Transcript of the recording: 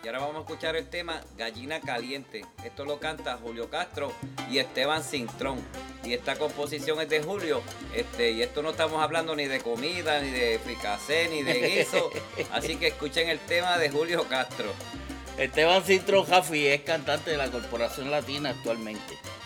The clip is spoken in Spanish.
Y ahora vamos a escuchar el tema Gallina Caliente. Esto lo canta Julio Castro y Esteban Cintrón. Y esta composición es de Julio. Y esto no estamos hablando ni de comida, ni de fricasé, ni de guiso. Así que escuchen el tema de Julio Castro. Esteban Cintrón Jaffi es cantante de la Corporación Latina actualmente.